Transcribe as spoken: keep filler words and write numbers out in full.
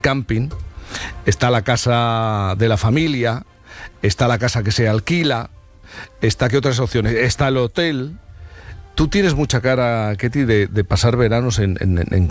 camping, está la casa de la familia, está la casa que se alquila, está, ¿qué otras opciones? Está el hotel. Tú tienes mucha cara, Ketty, de, de pasar veranos en, en, en